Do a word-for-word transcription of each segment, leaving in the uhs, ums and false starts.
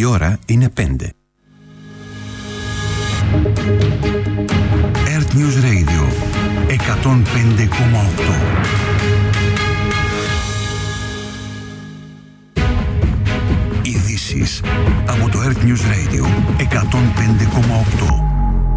Η ώρα είναι πέντε. Earth News Radio εκατόν πέντε κόμμα οκτώ. Ειδήσεις από το Earth News Radio εκατόν πέντε κόμμα οκτώ.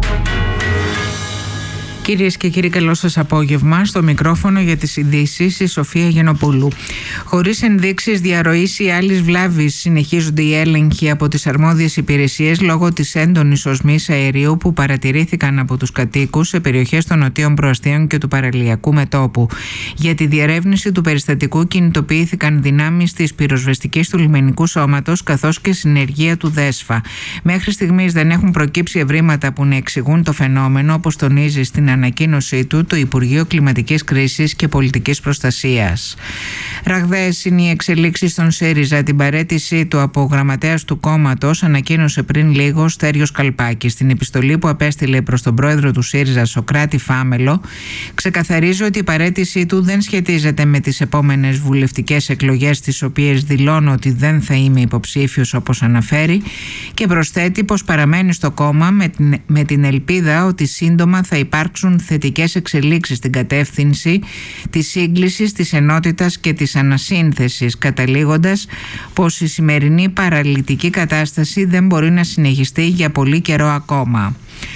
Κυρίες και κύριοι, καλό σας απόγευμα. Στο μικρόφωνο για τις ειδήσεις η Σοφία Γενοπούλου. Χωρίς ενδείξεις διαρροής ή άλλης βλάβης, συνεχίζονται οι έλεγχοι από τις αρμόδιες υπηρεσίες λόγω της έντονης οσμής αερίου που παρατηρήθηκαν από τους κατοίκους σε περιοχές των νοτίων προαστίων και του παραλιακού μετώπου. Για τη διερεύνηση του περιστατικού κινητοποιήθηκαν δυνάμεις της πυροσβεστικής του λιμενικού σώματος καθώς και συνεργεία του ΔΕΣΦΑ. Μέχρι στιγμής δεν έχουν προκύψει ευρήματα που να εξηγούν το φαινόμενο, όπως τονίζει στην ανακοίνωσή του το Υπουργείο Κλιματικής Κρίσης και Πολιτικής Προστασίας. Ραγδαίες είναι οι εξελίξεις στον ΣΥΡΙΖΑ. Την παραίτησή του από γραμματέας του κόμματος ανακοίνωσε πριν λίγο ο Στέριος Καλπάκης. Στην επιστολή που απέστειλε προς τον πρόεδρο του ΣΥΡΙΖΑ, Σωκράτη Φάμελο, ξεκαθαρίζει ότι η παραίτησή του δεν σχετίζεται με τις επόμενες βουλευτικές εκλογές, τις οποίες δηλώνω ότι δεν θα είμαι υποψήφιος όπως αναφέρει, και προσθέτει πως παραμένει στο κόμμα με την, με την ελπίδα ότι σύντομα θα υπάρξουν θετικές εξελίξεις στην κατεύθυνση της σύγκλησης, της ενότητας και της ανασύνθεσης, καταλήγοντας πως η σημερινή παραλυτική κατάσταση δεν μπορεί να συνεχιστεί για πολύ καιρό ακόμα.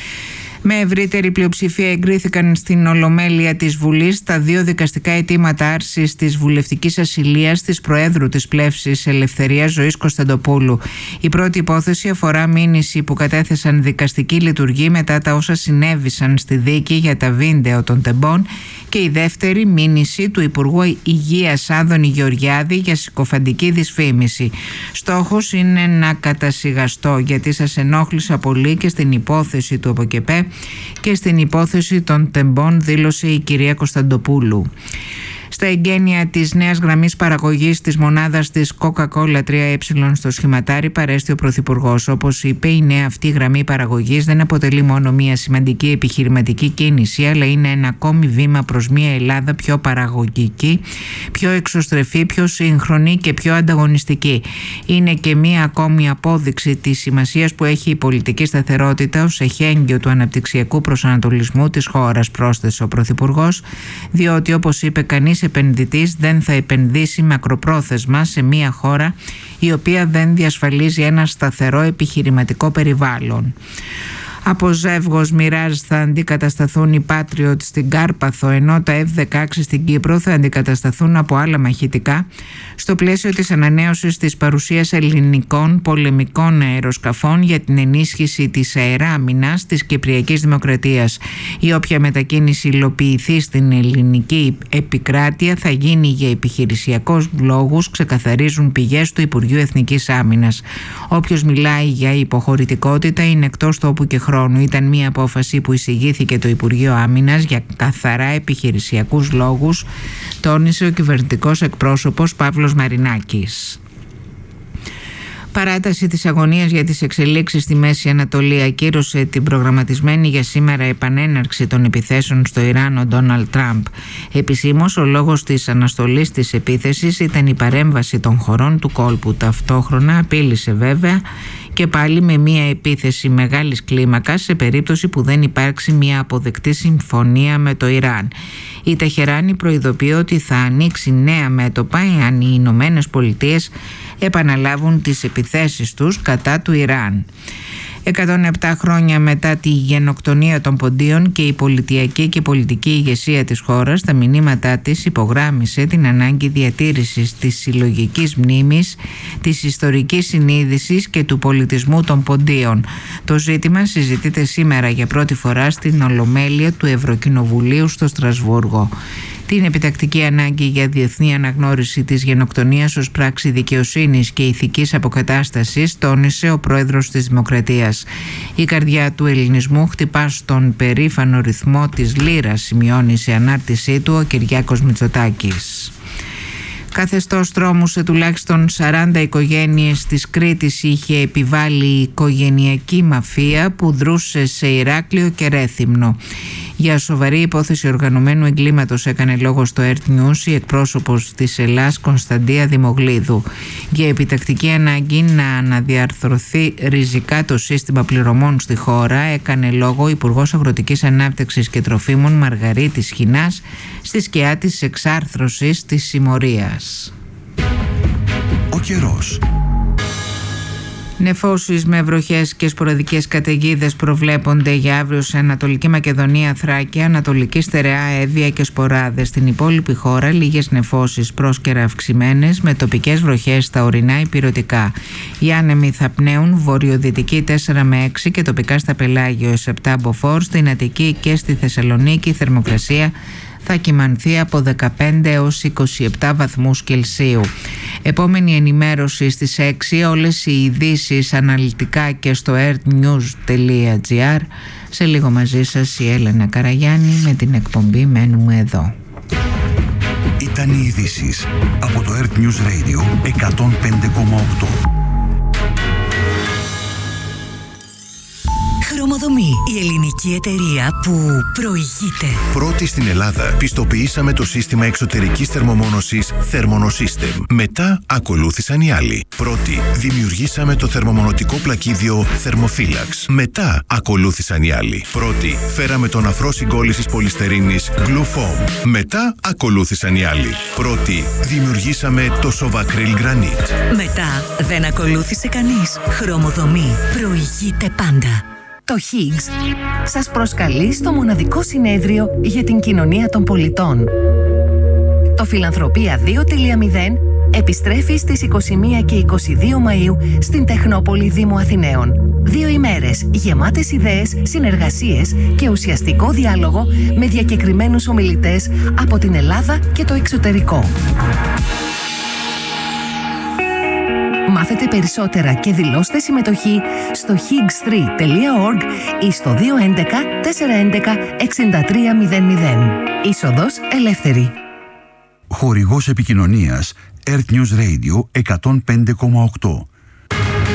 Με ευρύτερη πλειοψηφία εγκρίθηκαν στην Ολομέλεια της Βουλής τα δύο δικαστικά αιτήματα άρσης της βουλευτικής ασυλίας της Προέδρου της Πλεύσης Ελευθερίας Ζωής Κωνσταντοπούλου. Η πρώτη υπόθεση αφορά μήνυση που κατέθεσαν δικαστική λειτουργή μετά τα όσα συνέβησαν στη δίκη για τα βίντεο των τεμπών, και η δεύτερη μήνυση του Υπουργού Υγείας Άδωνη Γεωργιάδη για συκοφαντική δυσφήμιση. Στόχος είναι να κατασιγαστώ γιατί σας ενόχλησα πολύ και στην υπόθεση του ΟΠΟΚΕΠΕ και στην υπόθεση των τεμπών, δήλωσε η κυρία Κωνσταντοπούλου. Στα εγγένεια της νέας γραμμής παραγωγής της μονάδας της Coca-Cola τρία ε στο Σχηματάρι παρέστη ο Πρωθυπουργός. Όπως είπε, η νέα αυτή γραμμή παραγωγής δεν αποτελεί μόνο μια σημαντική επιχειρηματική κίνηση, αλλά είναι ένα ακόμη βήμα προς μια Ελλάδα πιο παραγωγική, πιο εξωστρεφή, πιο σύγχρονη και πιο ανταγωνιστική. Είναι και μια ακόμη απόδειξη της σημασίας που έχει η πολιτική σταθερότητα ως εχέγγυο του αναπτυξιακού προσανατολισμού της χώρας, πρόσθεσε ο Πρωθυπουργός, διότι, όπως είπε, κανείς επενδυτής δεν θα επενδύσει μακροπρόθεσμα σε μια χώρα η οποία δεν διασφαλίζει ένα σταθερό επιχειρηματικό περιβάλλον. Από ζεύγος Mirage θα αντικατασταθούν οι Patriot στην Κάρπαθο, ενώ τα εφ δεκαέξι στην Κύπρο θα αντικατασταθούν από άλλα μαχητικά στο πλαίσιο της ανανέωσης της παρουσίας ελληνικών πολεμικών αεροσκαφών για την ενίσχυση της αεράμινας της Κυπριακής Δημοκρατίας. Η όποια μετακίνηση υλοποιηθεί στην ελληνική επικράτεια θα γίνει για επιχειρησιακούς λόγους, ξεκαθαρίζουν πηγές του Υπουργείου Εθνικής Άμυνας. Όποιος μιλάει για υποχωρητικότητα είναι εκτός τόπου και χρόνου. Ήταν μια απόφαση που εισηγήθηκε το Υπουργείο Άμυνας για καθαρά επιχειρησιακούς λόγους, τόνισε ο κυβερνητικός εκπρόσωπος Παύλος Μαρινάκης. Παράταση της αγωνίας για τις εξελίξεις στη Μέση Ανατολή ακύρωσε την προγραμματισμένη για σήμερα επανέναρξη των επιθέσεων στο Ιράν ο Ντόναλντ Τραμπ. Επισήμως, ο λόγος της αναστολής της επίθεσης ήταν η παρέμβαση των χωρών του κόλπου. Ταυτόχρονα απείλησε βέβαια και πάλι με μια επίθεση μεγάλης κλίμακας σε περίπτωση που δεν υπάρξει μια αποδεκτή συμφωνία με το Ιράν. Η Τεχεράνη προειδοποιεί ότι θα ανοίξει νέα μέτωπα εάν οι Ηνωμένες Πολιτείες επαναλάβουν τις επιθέσεις τους κατά του Ιράν. εκατόν επτά χρόνια μετά τη γενοκτονία των Ποντίων και η πολιτιακή και πολιτική ηγεσία της χώρας, τα μηνύματά της υπογράμμισε την ανάγκη διατήρησης της συλλογικής μνήμης, της ιστορικής συνείδησης και του πολιτισμού των Ποντίων. Το ζήτημα συζητείται σήμερα για πρώτη φορά στην Ολομέλεια του Ευρωκοινοβουλίου στο Στρασβούργο. Την επιτακτική ανάγκη για διεθνή αναγνώριση της γενοκτονίας ως πράξη δικαιοσύνης και ηθικής αποκατάστασης τόνισε ο πρόεδρος της Δημοκρατίας. Η καρδιά του ελληνισμού χτυπά στον περήφανο ρυθμό της λύρας, σημειώνει σε ανάρτησή του ο Κυριάκος Μητσοτάκης. Καθεστώς τρόμου σε τουλάχιστον σαράντα οικογένειες της Κρήτης είχε επιβάλει η οικογενειακή μαφία που δρούσε σε Ηράκλειο και Ρέθυμνο. Για σοβαρή υπόθεση οργανωμένου εγκλήματος έκανε λόγο στο Earth News η εκπρόσωπος της Ελλάς Κωνσταντία Δημογλίδου. Για επιτακτική ανάγκη να αναδιαρθρωθεί ριζικά το σύστημα πληρωμών στη χώρα έκανε λόγο ο Υπουργός Αγροτικής Ανάπτυξης και Τροφίμων Μαργαρίτης Χινάς στη σκιά της εξάρθρωσης της συμμορίας. Ο καιρός. Νεφώσεις με βροχές και σποραδικές καταιγίδες προβλέπονται για αύριο σε Ανατολική Μακεδονία, Θράκη, Ανατολική Στερεά, Εύβοια και σποράδες. Στην υπόλοιπη χώρα λίγες νεφώσεις πρόσκαιρα αυξημένες με τοπικές βροχές στα ορεινά υπηρετικά. Οι άνεμοι θα πνέουν βορειοδυτική τέσσερα με έξι και τοπικά στα Πελάγιο επτά μποφόρ. Στην Αττική και στη Θεσσαλονίκη η θερμοκρασία θα κυμανθεί από δεκαπέντε έως είκοσι επτά βαθμούς Κελσίου. Επόμενη ενημέρωση στις έξι, όλες οι ειδήσεις αναλυτικά και στο earthnews.gr. Σε λίγο μαζί σας η Έλενα Καραγιάννη με την εκπομπή «Μένουμε εδώ». Ήταν οι ειδήσεις από το Earth News Radio εκατόν πέντε κόμμα οκτώ. Χρωμοδομή, η ελληνική εταιρεία που προηγείται. Πρώτη στην Ελλάδα πιστοποιήσαμε το σύστημα εξωτερικής θερμομόνωσης Thermonosystem. Μετά ακολούθησαν οι άλλοι. Πρώτη δημιουργήσαμε το θερμομονωτικό πλακίδιο Thermophilax. Μετά ακολούθησαν οι άλλοι. Πρώτη φέραμε τον αφρό συγκόλλησης πολυστερίνης Glue Foam. Μετά ακολούθησαν οι άλλοι. Πρώτη δημιουργήσαμε το Sovacryl Granite. Μετά δεν ακολούθησε κανείς. Χρωμοδομή προηγείται πάντα. Το Higgs σας προσκαλεί στο μοναδικό συνέδριο για την κοινωνία των πολιτών. Το Φιλανθρωπία δύο τελεία μηδέν επιστρέφει στις είκοσι μία και είκοσι δύο Μαΐου στην Τεχνόπολη Δήμου Αθηναίων. Δύο ημέρες γεμάτες ιδέες, συνεργασίες και ουσιαστικό διάλογο με διακεκριμένους ομιλητές από την Ελλάδα και το εξωτερικό. Μάθετε περισσότερα και δηλώστε συμμετοχή στο higgs τρία τελεία org ή στο δύο ένα ένα τέσσερα ένα ένα έξι τρία μηδέν μηδέν. Είσοδος ελεύθερη. Χορηγός επικοινωνίας Earth News Radio εκατόν πέντε κόμμα οκτώ.